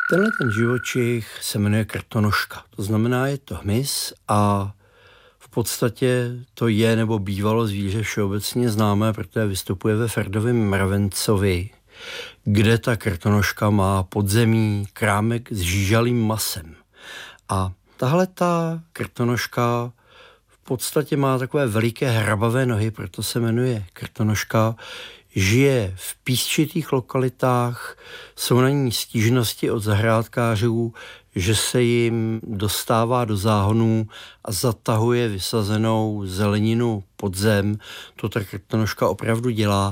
Tenhle ten živočich se jmenuje krtonožka. To znamená, je to hmyz a v podstatě to je nebo bývalo zvíře všeobecně známé, protože vystupuje ve Ferdovém mravencovi, kde ta krtonožka má podzemí krámek s žížalým masem. A tahle ta krtonožka v podstatě má takové veliké hrabavé nohy, proto se jmenuje krtonožka. Žije v písčitých lokalitách, jsou na ní stížnosti od zahrádkářů, že se jim dostává do záhonů a zatahuje vysazenou zeleninu pod zem. To ta krtonožka opravdu dělá.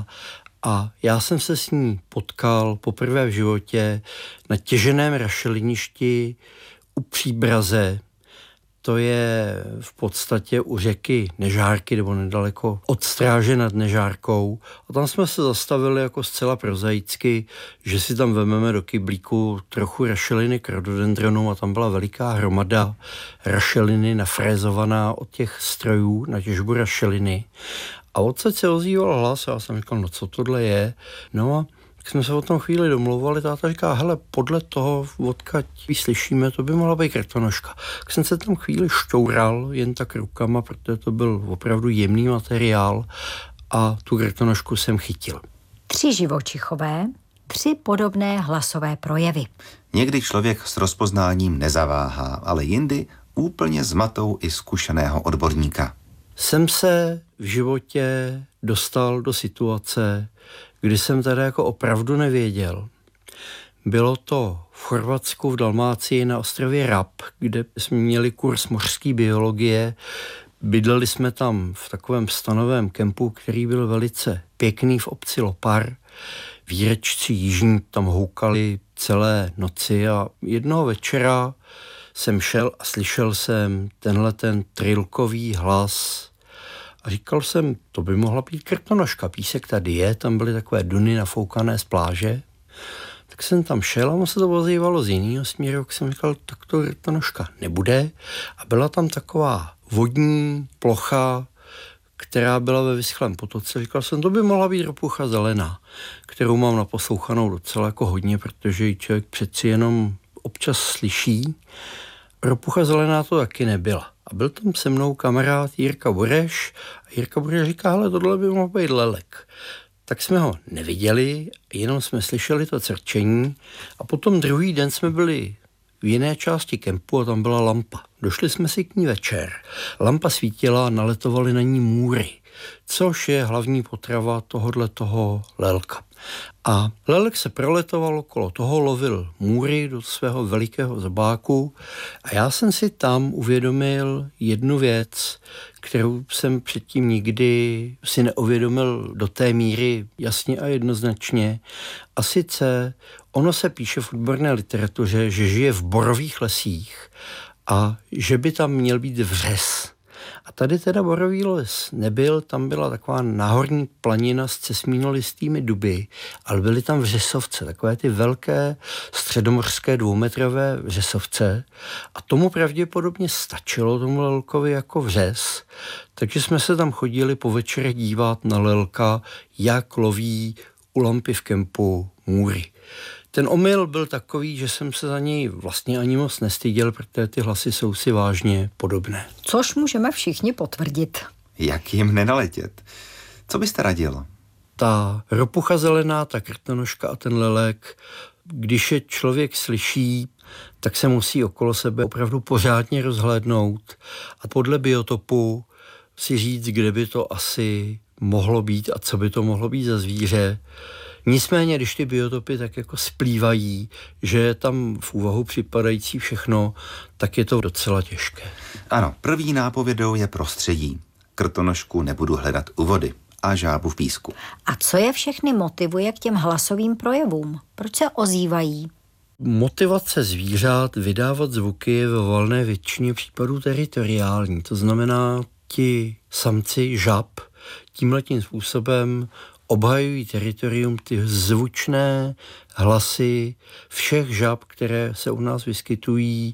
A já jsem se s ní potkal poprvé v životě na těženém rašeliništi u Příbraze. To je v podstatě u řeky Nežárky nebo nedaleko od Stráže nad Nežárkou. A tam jsme se zastavili jako zcela prozaicky, že si tam vememe do kyblíku trochu rašeliny k rododendronu a tam byla veliká hromada rašeliny nafrézovaná od těch strojů na těžbu rašeliny. A odsaď se ozýval hlas a já jsem říkal, no co tohle je? No a tak jsme se o tom chvíli domlouvali, táta říká, hele, podle toho, odkud ji slyšíme, to by mohla být krtonožka. Tak jsem se tam chvíli šťoural jen tak rukama, protože to byl opravdu jemný materiál a tu krtonožku jsem chytil. 3 živočichové, 3 podobné hlasové projevy. Někdy člověk s rozpoznáním nezaváhá, ale jindy úplně zmatou i zkušeného odborníka. Jsem se v životě dostal do situace, kdy jsem tady jako opravdu nevěděl. Bylo to v Chorvatsku, v Dalmácii na ostrově Rab, kde jsme měli kurz mořské biologie. Bydleli jsme tam v takovém stanovém kempu, který byl velice pěkný v obci Lopar. Výrečci jižní tam houkali celé noci a jednoho večera jsem šel a slyšel jsem tenhle ten trilkový hlas a říkal jsem, to by mohla být krtonožka, písek tady je, tam byly takové duny nafoukané z pláže. Tak jsem tam šel a on se to ozývalo z jiného směru, tak jsem říkal, tak to krtonožka nebude. A byla tam taková vodní plocha, která byla ve vyschlém potoce. Říkal jsem, to by mohla být ropucha zelená, kterou mám naposlouchanou docela jako hodně, protože ji člověk přeci jenom občas slyší. Ropucha zelená to taky nebyla. A byl tam se mnou kamarád Jirka Bureš a Jirka Bureš říká, hele, tohle by mohl být lelek. Tak jsme ho neviděli, jenom jsme slyšeli to crčení a potom druhý den jsme byli v jiné části kempu a tam byla lampa. Došli jsme si k ní večer. Lampa svítila a naletovaly na ní můry, což je hlavní potrava tohoto lelka. A lelek se proletoval okolo toho, lovil můry do svého velikého zobáku a já jsem si tam uvědomil jednu věc, kterou jsem předtím nikdy si neuvědomil do té míry jasně a jednoznačně. A sice ono se píše v odborné literatuře, že žije v borových lesích a že by tam měl být vřes. A tady teda borový les nebyl, tam byla taková náhorní planina s cesmínolistými duby, ale byly tam vřesovce, takové ty velké středomořské 2metrové vřesovce a tomu pravděpodobně stačilo tomu lelkovi jako vřes, takže jsme se tam chodili po večerech dívat na lelka, jak loví u lampy v kempu můry. Ten omyl byl takový, že jsem se za něj vlastně ani moc nestyděl, protože ty hlasy jsou si vážně podobné. Což můžeme všichni potvrdit. Jak jim nenaletět? Co byste radil? Ta ropucha zelená, ta krtonožka a ten lelek, když je člověk slyší, tak se musí okolo sebe opravdu pořádně rozhlédnout a podle biotopu si říct, kde by to asi mohlo být a co by to mohlo být za zvíře. Nicméně, když ty biotopy tak jako splývají, že je tam v úvahu připadající všechno, tak je to docela těžké. Ano, první nápovědou je prostředí. Krtonožku nebudu hledat u vody a žábu v písku. A co je všechny motivuje k těm hlasovým projevům? Proč se ozývají? Motivace zvířat vydávat zvuky je ve valné většině případů teritoriální. To znamená, ti samci žab tímhletím způsobem obhajují teritorium, ty zvučné hlasy všech žab, které se u nás vyskytují,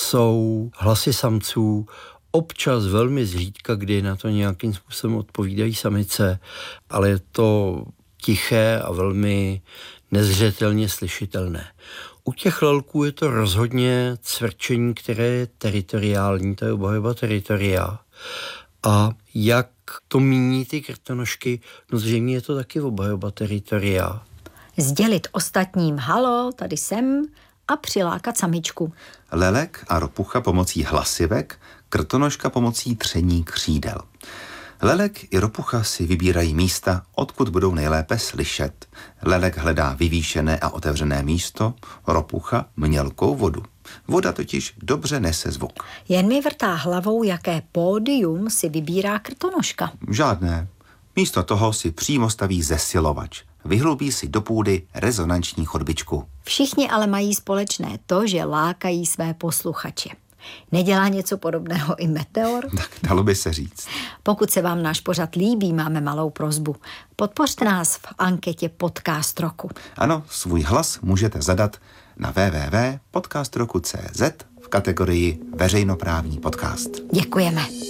jsou hlasy samců, občas velmi zřídka, kdy na to nějakým způsobem odpovídají samice, ale je to tiché a velmi nezřetelně slyšitelné. U těch lelků je to rozhodně cvrčení, které je teritoriální, to je obhajoba teritoria. A jak to míní ty krtonošky, no zřejmě je to taky obhajoba teritoria. Sdělit ostatním halo, tady jsem a přilákat samičku. Lelek a ropucha pomocí hlasivek, krtonoška pomocí tření křídel. Lelek i ropucha si vybírají místa, odkud budou nejlépe slyšet. Lelek hledá vyvýšené a otevřené místo, ropucha mělkou vodu. Voda totiž dobře nese zvuk. Jen mi vrtá hlavou, jaké pódium si vybírá krtonoška. Žádné. Místo toho si přímo staví zesilovač. Vyhlubí si do půdy rezonanční chodbičku. Všichni ale mají společné to, že lákají své posluchače. Nedělá něco podobného i Meteor? Tak dalo by se říct. Pokud se vám náš pořad líbí, máme malou prosbu. Podpořte nás v anketě Podcast roku. Ano, svůj hlas můžete zadat na www.podcastroku.cz v kategorii veřejnoprávní podcast. Děkujeme.